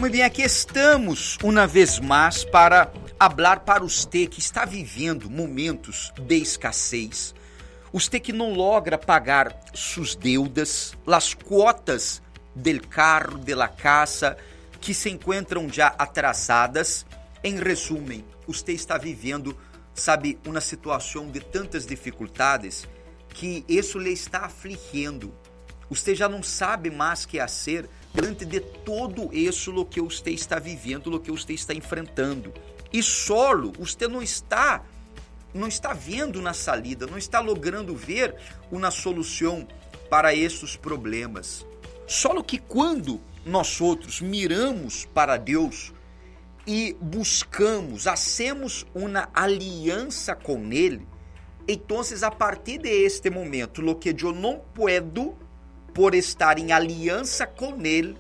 Muito bem, aqui estamos uma vez mais para falar para você que está vivendo momentos de escassez, você que não logra pagar suas deudas, as quotas do carro, da casa, que se encontram já atrasadas. Em resumo, você está vivendo, sabe, uma situação de tantas dificuldades que isso lhe está afligindo. Você já não sabe mais o que fazer diante de todo isso o que você está vivendo, o que você está enfrentando. E solo você não está vendo na salida, não está logrando ver uma solução para esses problemas. Só que quando nós outros miramos para Deus e buscamos, hacemos uma aliança com Ele, então, a partir de este momento, o que eu não puedo, por estar em aliança com Ele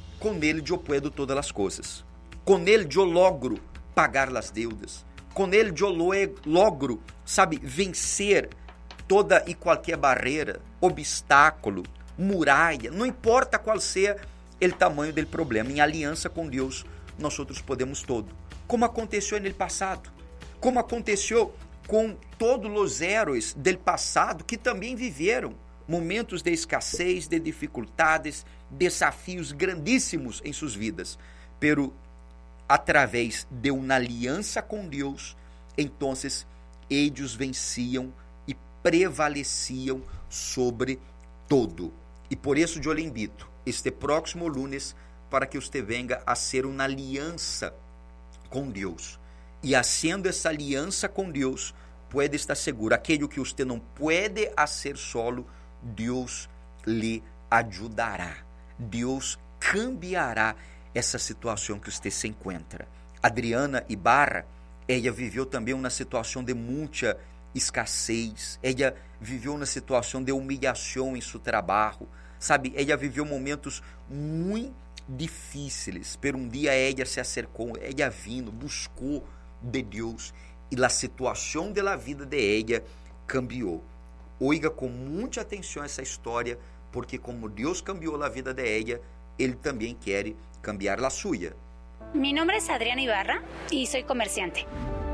eu puedo todas as coisas. Com Ele eu logro pagar as deudas. Com Ele eu logro, sabe, vencer toda e qualquer barreira, obstáculo, muralha, não importa qual seja o tamanho do problema. Em aliança com Deus, nós outros podemos todo. Como aconteceu no passado, como aconteceu com todos os heróis do passado que também viveram momentos de escassez, de dificuldades, desafios grandíssimos em suas vidas. Pero, através de uma aliança com Deus, então, eles venciam e prevaleciam sobre todo. E por isso eu lhe invito, este próximo lunes, para que você venha a ser uma aliança com Deus. E haciendo essa aliança com Deus, pode estar seguro, aquilo que você não pode fazer solo, Deus lhe ajudará. Deus cambiará essa situação que você se encontra. Adriana Ibarra, ela viveu também uma situação de muita escassez, ela viveu uma situação de humilhação em seu trabalho, sabe? Ela viveu momentos muito difíceis, pero um dia ela se acercou, ela vindo, buscou de Deus e a situação da vida de ela cambiou. Oiga com muita atenção essa história, porque como Deus cambiou a vida de ella, Ele também quer cambiar a suya. Mi nombre es Adriana Ibarra y soy comerciante.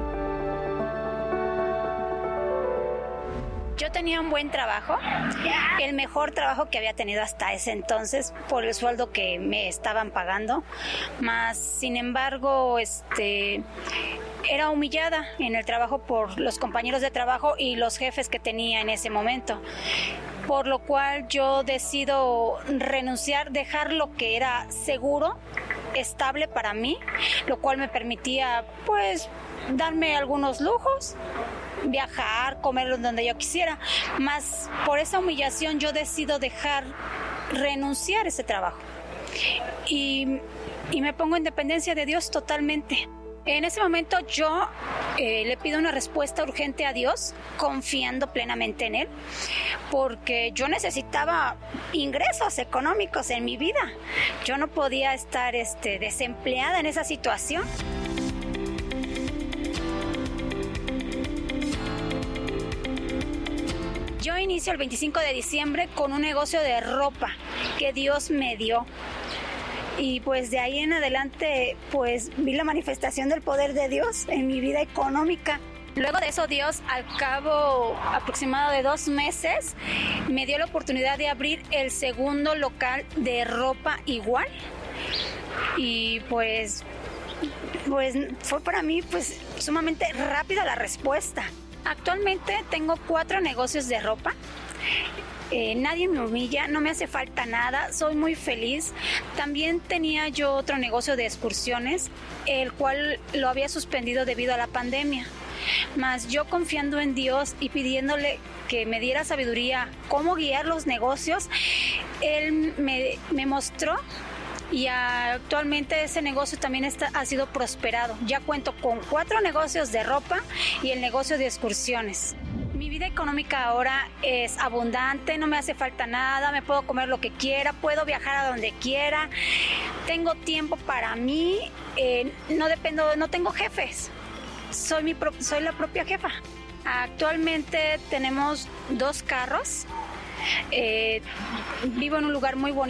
Yo tenía un buen trabajo, el mejor trabajo que había tenido hasta ese entonces por el sueldo que me estaban pagando, mas sin embargo era humillada en el trabajo por los compañeros de trabajo y los jefes que tenía en ese momento, por lo cual yo decido renunciar, dejar lo que era seguro, estable para mí, lo cual me permitía pues darme algunos lujos, viajar, comer donde yo quisiera, mas por esa humillación yo decido renunciar a ese trabajo y me pongo en dependencia de Dios totalmente. En ese momento yo le pido una respuesta urgente a Dios, confiando plenamente en Él, porque yo necesitaba ingresos económicos en mi vida. Yo no podía estar desempleada en esa situación. Yo inicio el 25 de diciembre con un negocio de ropa que Dios me dio. Y pues de ahí en adelante pues vi la manifestación del poder de Dios en mi vida económica. Luego de eso Dios, al cabo aproximado de 2 meses, me dio la oportunidad de abrir el segundo local de ropa igual. Y pues fue para mí pues sumamente rápida la respuesta. Actualmente tengo 4 negocios de ropa. Nadie me humilla, no me hace falta nada, soy muy feliz. También tenía yo otro negocio de excursiones, el cual lo había suspendido debido a la pandemia. Mas yo confiando en Dios y pidiéndole que me diera sabiduría cómo guiar los negocios, Él me mostró. Y actualmente ese negocio también ha sido prosperado. Ya cuento con 4 negocios de ropa y el negocio de excursiones. Mi vida económica ahora es abundante, no me hace falta nada, me puedo comer lo que quiera, puedo viajar a donde quiera, tengo tiempo para mí, no tengo jefes, soy la propia jefa. Actualmente tenemos 2 carros, vivo en un lugar muy bonito.